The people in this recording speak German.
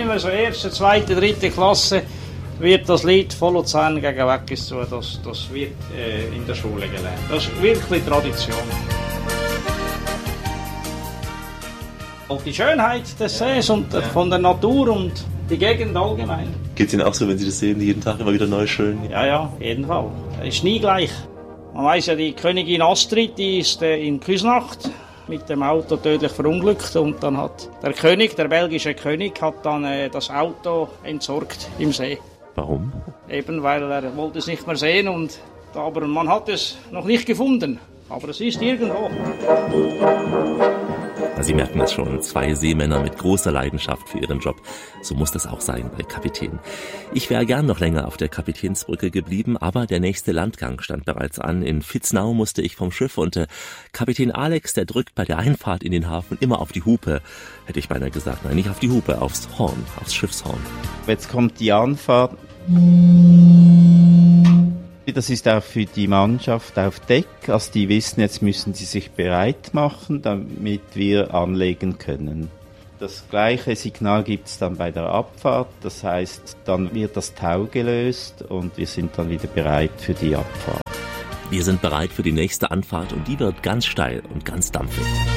wir so erste, zweite, dritte Klasse, wird das Lied «Von Luzern gegen Weggis zu», das wird in der Schule gelernt. Das ist wirklich Tradition. Auch die Schönheit des Sees und von der Natur und die Gegend allgemein. Geht es Ihnen auch so, wenn Sie das sehen, jeden Tag immer wieder neu schön? Ja, jeden Fall. Es ist nie gleich. Man weiss ja, die Königin Astrid, die ist in Küsnacht mit dem Auto tödlich verunglückt und dann hat der König, der belgische König, hat dann das Auto entsorgt im See. Warum? Eben, weil er wollte es nicht mehr sehen aber man hat es noch nicht gefunden. Aber es ist irgendwo. Sie merken es schon, 2 Seemänner mit großer Leidenschaft für ihren Job. So muss das auch sein bei Kapitän. Ich wäre gern noch länger auf der Kapitänsbrücke geblieben, aber der nächste Landgang stand bereits an. In Vitznau musste ich vom Schiff und Kapitän Alex, der drückt bei der Einfahrt in den Hafen immer auf die Hupe. Hätte ich beinahe gesagt, nein, nicht auf die Hupe, aufs Horn, aufs Schiffshorn. Jetzt kommt die Anfahrt. Das ist auch für die Mannschaft auf Deck. Also die wissen, jetzt müssen sie sich bereit machen, damit wir anlegen können. Das gleiche Signal gibt es dann bei der Abfahrt. Das heißt, dann wird das Tau gelöst und wir sind dann wieder bereit für die Abfahrt. Wir sind bereit für die nächste Anfahrt und die wird ganz steil und ganz dampfig.